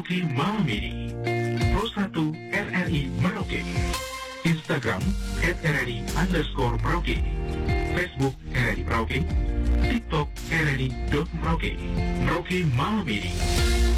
Merauke Malam Ini. Pro 1 RRI Merauke. Instagram @RRI_Merauke. Facebook RRI Merauke. TikTok RRI.Merauke. Merauke Malam Ini.